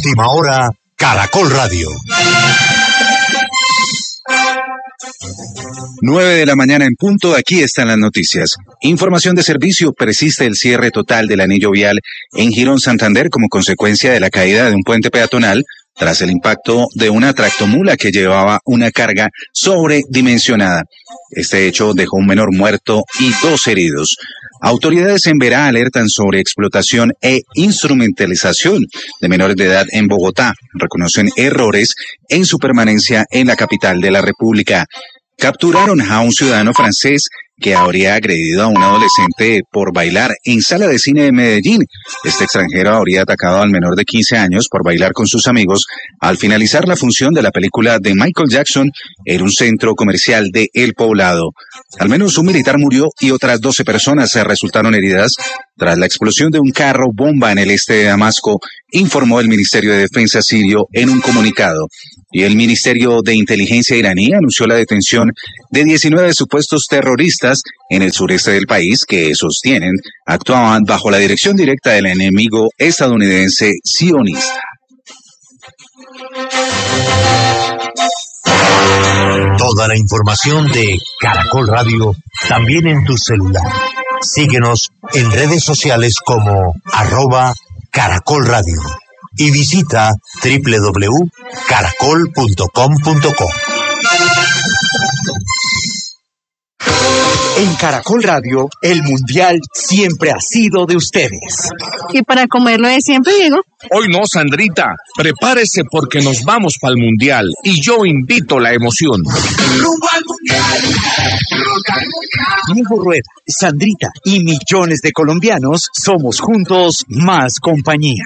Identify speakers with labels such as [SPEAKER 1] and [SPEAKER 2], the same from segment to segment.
[SPEAKER 1] Última Hora, Caracol Radio.
[SPEAKER 2] 9 de la mañana en punto, aquí están las noticias. Información de servicio: persiste el cierre total del anillo vial en Girón Santander como consecuencia de la caída de un puente peatonal tras el impacto de una tractomula que llevaba una carga sobredimensionada. Este hecho dejó un menor muerto y 2 heridos. Autoridades en Verá alertan sobre explotación e instrumentalización de menores de edad en Bogotá. Reconocen errores en su permanencia en la capital de la República. Capturaron a un ciudadano francés que habría agredido a un adolescente por bailar en sala de cine de Medellín. Este extranjero habría atacado al menor de 15 años por bailar con sus amigos al finalizar la función de la película de Michael Jackson en un centro comercial de El Poblado. Al menos un militar murió y otras 12 personas resultaron heridas tras la explosión de un carro bomba en el este de Damasco, informó el Ministerio de Defensa sirio en un comunicado. Y el Ministerio de Inteligencia iraní anunció la detención de 19 supuestos terroristas en el sureste del país que sostienen actuaban bajo la dirección directa del enemigo estadounidense sionista.
[SPEAKER 1] Toda la información de Caracol Radio también en tu celular. Síguenos en redes sociales como @Caracol Radio y visita www.caracol.com.co.
[SPEAKER 3] En Caracol Radio, el Mundial siempre ha sido de ustedes.
[SPEAKER 4] ¿Y para comerlo de siempre, Diego?
[SPEAKER 5] Hoy no, Sandrita. Prepárese porque nos vamos para el Mundial y yo invito la emoción.
[SPEAKER 3] ¡Rumbo al Mundial! Diego Rueda, Sandrita y millones de colombianos somos juntos más compañía.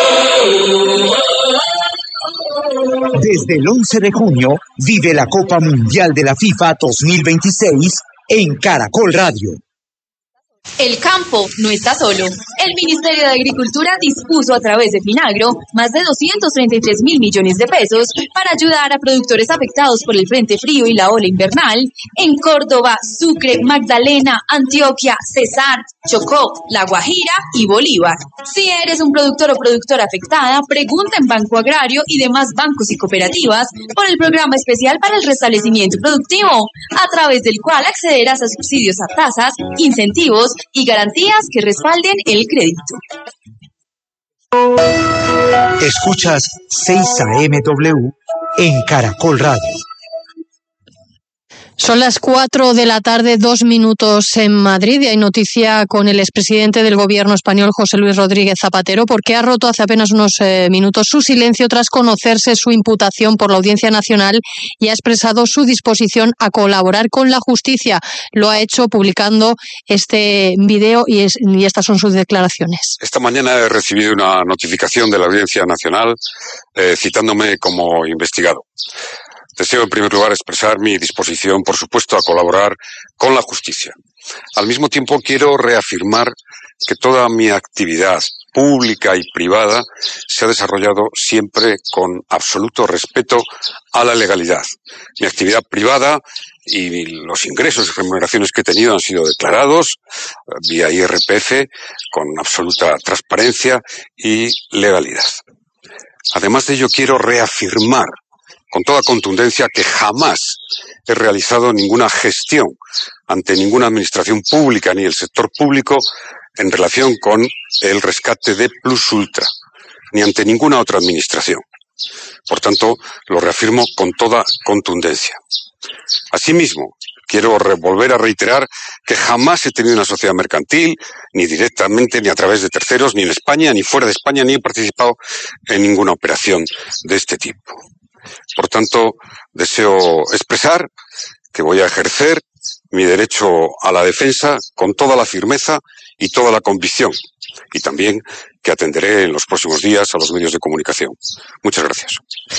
[SPEAKER 3] Desde el 11 de junio, vive la Copa Mundial de la FIFA 2026 en Caracol Radio.
[SPEAKER 6] El campo no está solo. El Ministerio de Agricultura dispuso a través de Finagro más de 233.000 millones de pesos para ayudar a productores afectados por el frente frío y la ola invernal en Córdoba, Sucre, Magdalena, Antioquia, Cesar, Chocó, La Guajira y Bolívar. Si eres un productor o productora afectada, pregunta en Banco Agrario y demás bancos y cooperativas por el programa especial para el restablecimiento productivo, a través del cual accederás a subsidios a tasas, incentivos y garantías que respalden el crédito.
[SPEAKER 3] Escuchas 6 AMW en Caracol Radio.
[SPEAKER 4] Son las 4 de la tarde, 2 minutos en Madrid, y hay noticia con el expresidente del gobierno español, José Luis Rodríguez Zapatero, porque ha roto hace apenas unos minutos su silencio tras conocerse su imputación por la Audiencia Nacional y ha expresado su disposición a colaborar con la justicia. Lo ha hecho publicando este video y estas son sus declaraciones.
[SPEAKER 7] Esta mañana he recibido una notificación de la Audiencia Nacional citándome como investigado. Deseo, en primer lugar, expresar mi disposición, por supuesto, a colaborar con la justicia. Al mismo tiempo, quiero reafirmar que toda mi actividad pública y privada se ha desarrollado siempre con absoluto respeto a la legalidad. Mi actividad privada y los ingresos y remuneraciones que he tenido han sido declarados vía IRPF con absoluta transparencia y legalidad. Además de ello, quiero reafirmar con toda contundencia que jamás he realizado ninguna gestión ante ninguna administración pública ni el sector público en relación con el rescate de Plus Ultra, ni ante ninguna otra administración. Por tanto, lo reafirmo con toda contundencia. Asimismo, quiero volver a reiterar que jamás he tenido una sociedad mercantil, ni directamente, ni a través de terceros, ni en España, ni fuera de España, ni he participado en ninguna operación de este tipo. Por tanto, deseo expresar que voy a ejercer mi derecho a la defensa con toda la firmeza y toda la convicción, y también que atenderé en los próximos días a los medios de comunicación. Muchas gracias.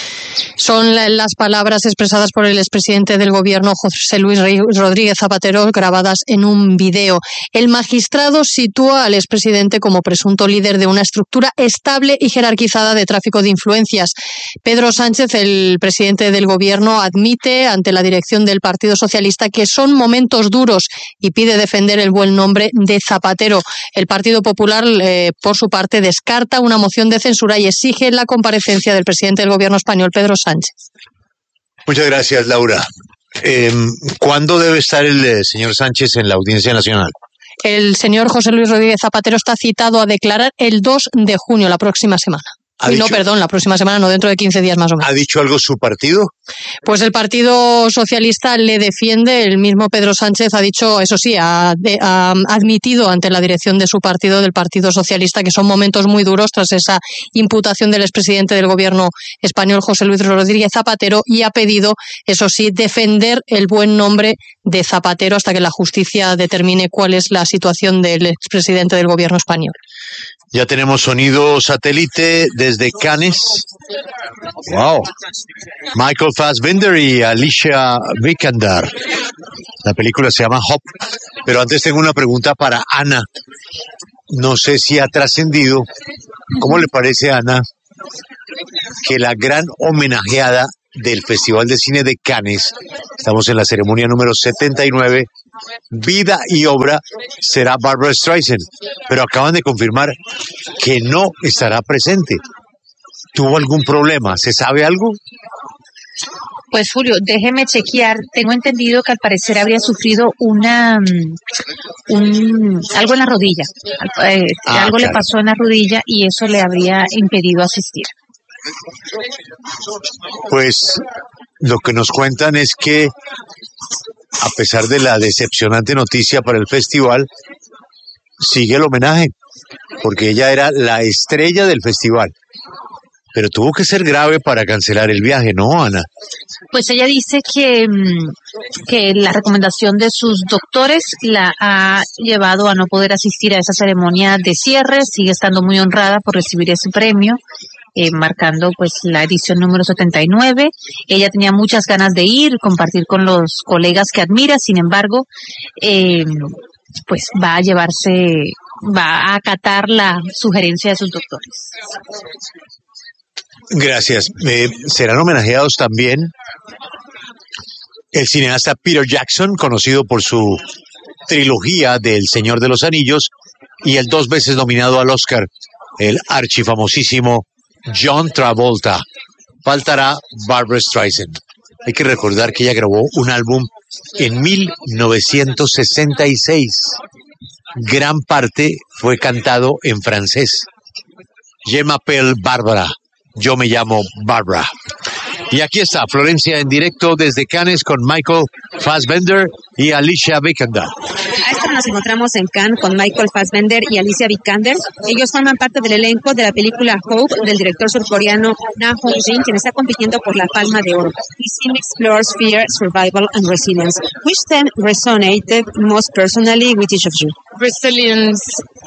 [SPEAKER 4] Son las palabras expresadas por el expresidente del gobierno, José Luis Rodríguez Zapatero, grabadas en un video. El magistrado sitúa al expresidente como presunto líder de una estructura estable y jerarquizada de tráfico de influencias. Pedro Sánchez, el presidente del gobierno, admite ante la dirección del Partido Socialista que son momentos duros y pide defender el buen nombre de Zapatero. El Partido Popular Portugal, por su parte, descarta una moción de censura y exige la comparecencia del presidente del gobierno español, Pedro Sánchez.
[SPEAKER 1] Muchas gracias, Laura. ¿Cuándo debe estar el señor Sánchez en la Audiencia Nacional?
[SPEAKER 4] El señor José Luis Rodríguez Zapatero está citado a declarar el 2 de junio, la próxima semana. La próxima semana, no, dentro de 15 días más o menos.
[SPEAKER 1] ¿Ha dicho algo su partido?
[SPEAKER 4] Pues el Partido Socialista le defiende. El mismo Pedro Sánchez ha dicho, eso sí, ha admitido ante la dirección de su partido, del Partido Socialista, que son momentos muy duros tras esa imputación del expresidente del gobierno español, José Luis Rodríguez Zapatero, y ha pedido, eso sí, defender el buen nombre de Zapatero hasta que la justicia determine cuál es la situación del expresidente del gobierno español.
[SPEAKER 1] Ya tenemos sonido satélite desde Cannes. Wow. Michael Fassbender y Alicia Vikander. La película se llama Hop. Pero antes tengo una pregunta para Ana. No sé si ha trascendido. ¿Cómo le parece, Ana, que la gran homenajeada del Festival de Cine de Cannes, estamos en la ceremonia número 79, vida y obra, será Barbra Streisand, pero acaban de confirmar que no estará presente? ¿Tuvo algún problema? ¿Se sabe algo?
[SPEAKER 8] Pues Julio, déjeme chequear. Tengo entendido que al parecer habría sufrido algo en la rodilla. Algo le pasó en la rodilla y eso le habría impedido asistir.
[SPEAKER 1] Pues lo que nos cuentan es que, a pesar de la decepcionante noticia para el festival, sigue el homenaje, porque ella era la estrella del festival. Pero tuvo que ser grave para cancelar el viaje, ¿no, Ana?
[SPEAKER 8] Pues ella dice que la recomendación de sus doctores la ha llevado a no poder asistir a esa ceremonia de cierre. Sigue estando muy honrada por recibir ese premio, marcando pues la edición número 79. Ella tenía muchas ganas de ir, compartir con los colegas que admira. Sin embargo, pues va a acatar la sugerencia de sus doctores.
[SPEAKER 1] Gracias. Serán homenajeados también el cineasta Peter Jackson, conocido por su trilogía del Señor de los Anillos, y el 2 veces nominado al Oscar, el archifamosísimo John Travolta. Faltará Barbra Streisand. Hay que recordar que ella grabó un álbum en 1966. Gran parte fue cantado en francés. Je m'appelle Barbara. Yo me llamo Barbara. Y aquí está Florencia en directo desde Cannes con Michael Fassbender y Alicia Vikander.
[SPEAKER 9] A esta nos encontramos en Cannes con Michael Fassbender y Alicia Vikander. Ellos forman parte del elenco de la película Hope del director surcoreano Na Hong-jin, quien está compitiendo por la Palma de Oro. This film explores fear, survival and resilience. Which theme resonated most personally with each of you?
[SPEAKER 10] Resilience.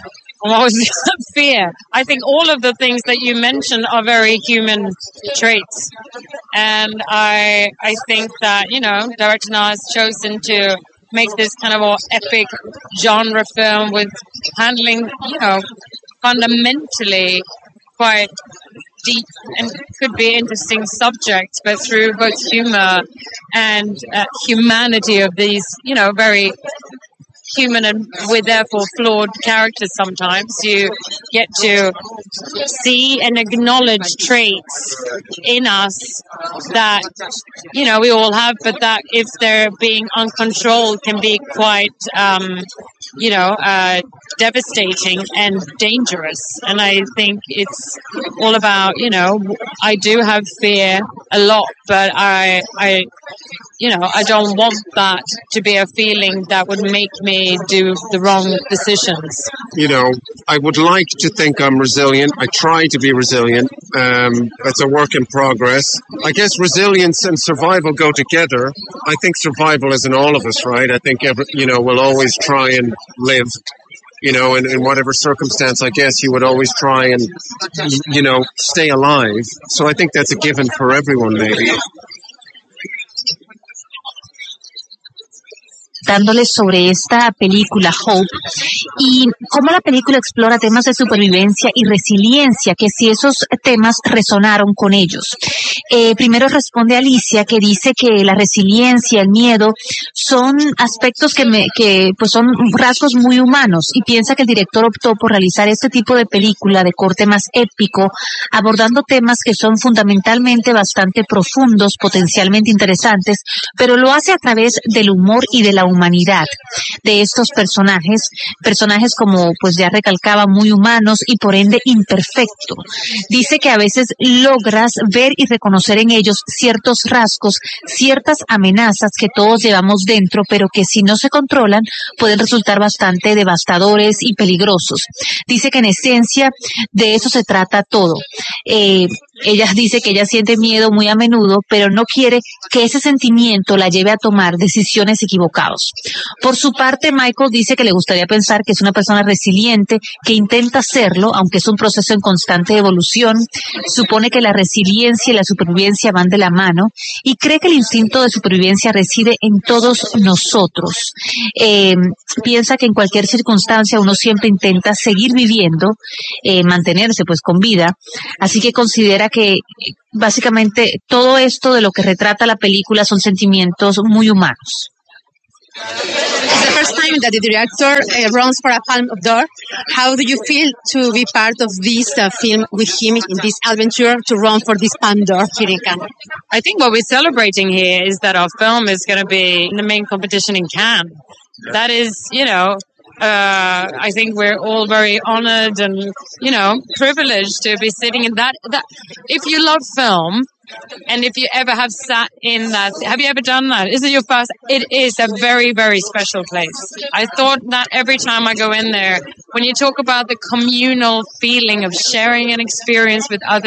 [SPEAKER 10] Fear. I think all of the things that you mentioned are very human traits. And I think that, Director Na has chosen to make this kind of epic genre film with handling, fundamentally quite deep and could be interesting subjects, but through both humor and humanity of these, very human and with therefore flawed characters. Sometimes you get to see and acknowledge traits in us that we all have, but that if they're being uncontrolled can be quite devastating and dangerous. And I think it's all about, I do have fear a lot, but I don't want that to be a feeling that would make me do the wrong decisions.
[SPEAKER 11] I would like to think I'm resilient. I try to be resilient. It's a work in progress. I guess resilience and survival go together. I think survival is in all of us, right? I think, we'll always try and live. In whatever circumstance, I guess you would always try and, stay alive. So I think that's a given for everyone, maybe.
[SPEAKER 8] preguntándole sobre esta película Hope y cómo la película explora temas de supervivencia y resiliencia, que si esos temas resonaron con ellos. Primero responde Alicia, que dice que la resiliencia, el miedo, son aspectos que pues son rasgos muy humanos, y piensa que el director optó por realizar este tipo de película de corte más épico, abordando temas que son fundamentalmente bastante profundos, potencialmente interesantes, pero lo hace a través del humor y de la humanidad de estos personajes como pues ya recalcaba, muy humanos y por ende imperfectos. Dice que a veces logras ver y reconocer en ellos ciertos rasgos, ciertas amenazas que todos llevamos dentro, pero que si no se controlan pueden resultar bastante devastadores y peligrosos. Dice que en esencia de eso se trata todo. Ella dice que ella siente miedo muy a menudo, pero no quiere que ese sentimiento la lleve a tomar decisiones equivocadas. Por su parte, Michael dice que le gustaría pensar que es una persona resiliente, que intenta serlo, aunque es un proceso en constante evolución. Supone que la resiliencia y la supervivencia van de la mano y cree que el instinto de supervivencia reside en todos nosotros. Piensa que en cualquier circunstancia uno siempre intenta seguir viviendo, mantenerse pues con vida, así que considera que básicamente todo esto de lo que retrata la película son sentimientos muy humanos.
[SPEAKER 9] It's the first time that the director runs for a Palme d'Or. How do you feel to be part of this film with him in this adventure to run for this Palme d'Or here in Cannes?
[SPEAKER 10] I think what we're celebrating here is that our film is going to be in the main competition in Cannes. That is, I think we're all very honored and, privileged to be sitting in that. If you love film, and if you ever have sat in that, have you ever done that? Is it your first? It is a very, very special place. I thought that every time I go in there, when you talk about the communal feeling of sharing an experience with other